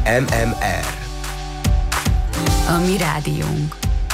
MMR. A mi rádiónk.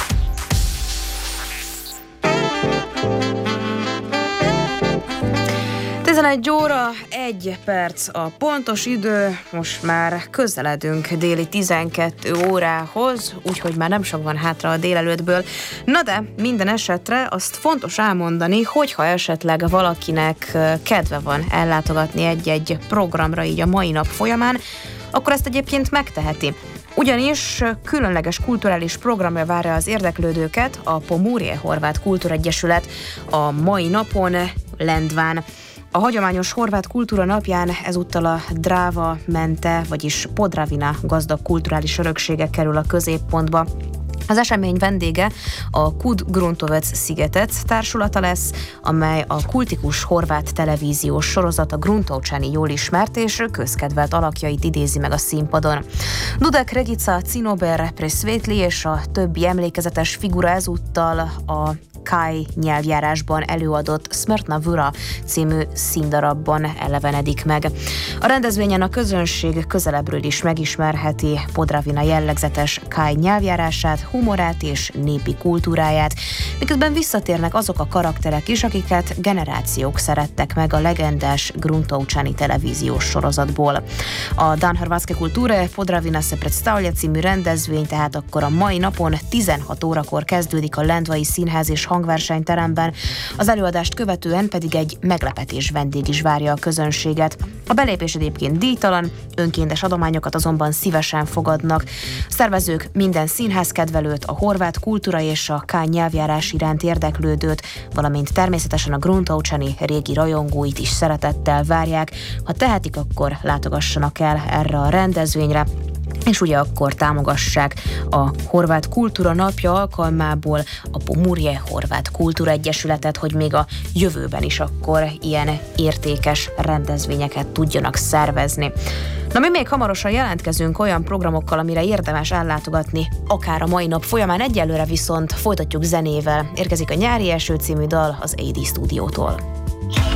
Egy óra, 1 perc a pontos idő, most már közeledünk déli 12 órához, úgyhogy már nem sok van hátra a délelőttből. Na de minden esetre azt fontos elmondani, hogyha esetleg valakinek kedve van ellátogatni egy-egy programra így a mai nap folyamán, akkor ezt egyébként megteheti. Ugyanis különleges kulturális programra várja az érdeklődőket a Pomurje Horvát Kultúregyesület a mai napon Lendván. A hagyományos horvát kultúra napján ezúttal a Drava Mente, vagyis Podravina gazdag kulturális öröksége kerül a középpontba. Az esemény vendége a Kud Gruntovec Szigetec társulata lesz, amely a kultikus horvát televíziós sorozat a Gruntovčani jól ismert és közkedvelt alakjait idézi meg a színpadon. Dudek Regica, Cinober, Presvétli és a többi emlékezetes figura ezúttal a Kaj nyelvjárásban előadott Smrtna Vura című színdarabban elevenedik meg. A rendezvényen a közönség közelebbről is megismerheti Podravina jellegzetes Kaj nyelvjárását, humorát és népi kultúráját, miközben visszatérnek azok a karakterek is, akiket generációk szerettek meg a legendás Gruntovčani televíziós sorozatból. A Dan Hrvatske kulture Podravina se predstavlja című rendezvény tehát akkor a mai napon 16 órakor kezdődik a Lendvai Színház és hangversenyteremben, az előadást követően pedig egy meglepetés vendég is várja a közönséget. A belépés egyébként díjtalan, önkéntes adományokat azonban szívesen fogadnak. A szervezők minden színházkedvelőt, a horvát kultúra és a Kaj nyelvjárás iránt érdeklődőt, valamint természetesen a Gruntovčani régi rajongóit is szeretettel várják. Ha tehetik, akkor látogassanak el erre a rendezvényre, és ugye akkor támogassák a Horvát Kultúra Napja alkalmából a Pomurje Horvát Kultúraegyesületet, hogy még a jövőben is akkor ilyen értékes rendezvényeket tudjanak szervezni. Na, mi még hamarosan jelentkezünk olyan programokkal, amire érdemes ellátogatni, akár a mai nap folyamán. Egyelőre viszont folytatjuk zenével. Érkezik a Nyári eső című dal az AD Stúdiótól.